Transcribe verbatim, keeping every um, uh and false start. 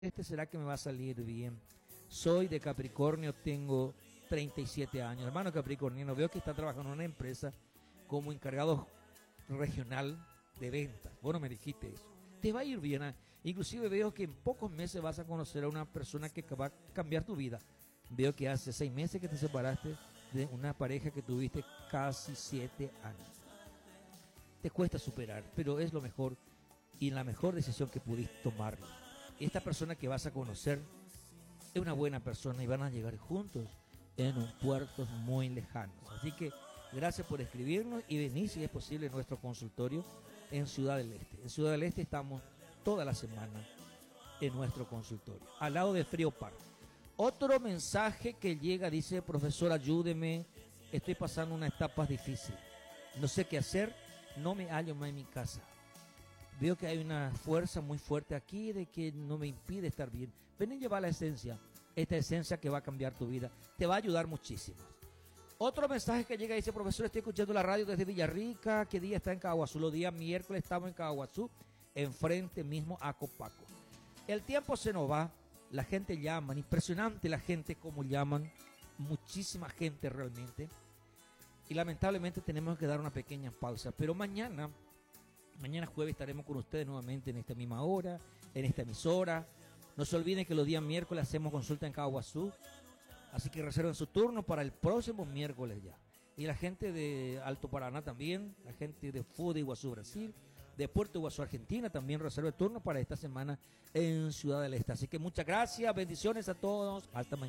este será que me va a salir bien. Soy de Capricornio, tengo treinta y siete años. Hermano capricorniano, veo que está trabajando en una empresa como encargado regional de ventas. Bueno, me dijiste eso. Te va a ir bien. ¿eh? Inclusive veo que en pocos meses vas a conocer a una persona que va a cambiar tu vida. Veo que hace seis meses que te separaste de una pareja que tuviste casi siete años. Te cuesta superar, pero es lo mejor y la mejor decisión que pudiste tomar. Esta persona que vas a conocer es una buena persona y van a llegar juntos en un puerto muy lejano. Así que gracias por escribirnos y venir si es posible a nuestro consultorio en Ciudad del Este. En Ciudad del Este estamos toda la semana en nuestro consultorio, al lado de Frío Park. Otro mensaje que llega dice: profesor, ayúdeme, estoy pasando una etapa difícil, no sé qué hacer, no me hallo más en mi casa. Veo que hay una fuerza muy fuerte aquí de que no me impide estar bien. Ven y lleva la esencia, esta esencia que va a cambiar tu vida, te va a ayudar muchísimo. Otro mensaje que llega dice: profesor, estoy escuchando la radio desde Villarrica, ¿qué día está en Caguazú? Los días miércoles estamos en Caguazú, enfrente mismo a Copaco. El tiempo se nos va, la gente llama, impresionante la gente como llaman, muchísima gente realmente. Y lamentablemente tenemos que dar una pequeña pausa, pero mañana... Mañana jueves estaremos con ustedes nuevamente en esta misma hora, en esta emisora. No se olviden que los días miércoles hacemos consulta en Caguazú. Así que reserven su turno para el próximo miércoles ya. Y la gente de Alto Paraná también, la gente de Foz de Iguazú, Brasil, de Puerto Iguazú, Argentina, también reserve turno para esta semana en Ciudad del Este. Así que muchas gracias, bendiciones a todos. Hasta mañana.